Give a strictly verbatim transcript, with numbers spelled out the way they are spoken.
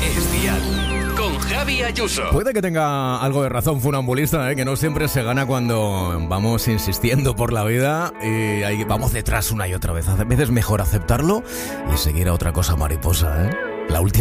Es Dial, con Javi Ayuso. Puede que tenga algo de razón funambulista, ¿eh? Que no siempre se gana cuando vamos insistiendo por la vida y ahí vamos detrás una y otra vez. A veces es mejor aceptarlo y seguir a otra cosa mariposa, ¿eh? La última